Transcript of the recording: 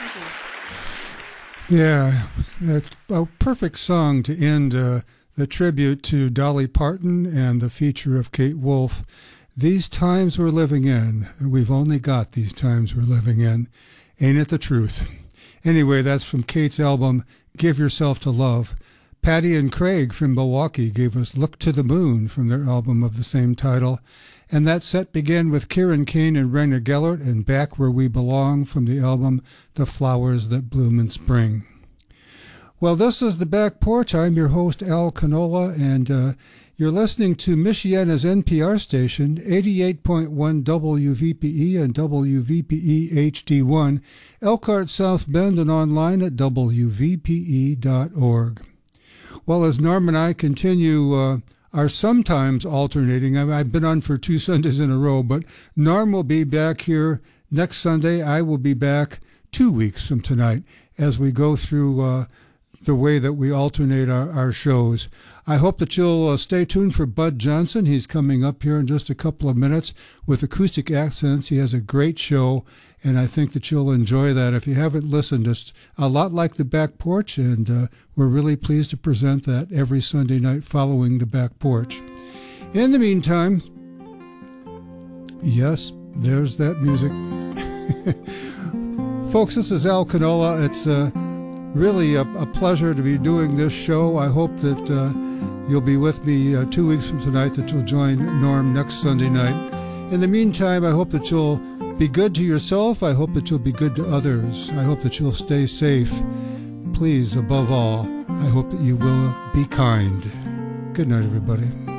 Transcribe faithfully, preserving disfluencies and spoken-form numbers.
Yeah, that's a perfect song to end uh, the tribute to Dolly Parton and the feature of Kate Wolf. These times we're living in, we've only got these times we're living in. Ain't it the truth? Anyway, that's from Kate's album, Give Yourself to Love. Patty and Craig from Milwaukee gave us Look to the Moon from their album of the same title. And that set began with Kieran Kane and Rainer Gellert and Back Where We Belong from the album The Flowers That Bloom in Spring. Well, this is The Back Porch. I'm your host, Al Canola, and uh, you're listening to Michiana's N P R station, eighty-eight point one W V P E and W V P E H D one, Elkhart, South Bend, and online at W V P E dot org. Well, as Norm and I continue uh, our sometimes alternating, I've been on for two Sundays in a row, but Norm will be back here next Sunday. I will be back two weeks from tonight as we go through uh, the way that we alternate our, our shows. I hope that you'll uh, stay tuned for Bud Johnson. He's coming up here in just a couple of minutes with acoustic accents. He has a great show, and I think that you'll enjoy that. If you haven't listened, it's a lot like The Back Porch, and uh, we're really pleased to present that every Sunday night following The Back Porch. In the meantime, yes, there's that music. Folks, this is Al Canola. It's uh, really a, a pleasure to be doing this show. I hope that uh, you'll be with me uh, two weeks from tonight, that you'll join Norm next Sunday night. In the meantime, I hope that you'll be good to yourself. I hope that you'll be good to others. I hope that you'll stay safe. Please, above all, I hope that you will be kind. Good night, everybody.